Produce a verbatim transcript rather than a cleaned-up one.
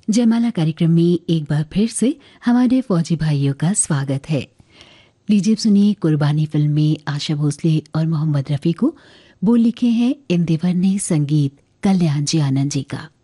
जयमाला कार्यक्रम में एक बार फिर से हमारे फौजी भाइयों का स्वागत है। लीजिए सुनिए कुर्बानी फिल्म में आशा भोसले और मोहम्मद रफ़ी को बोल लिखे हैं इंदिवर ने, संगीत कल्याण जी आनंद जी का।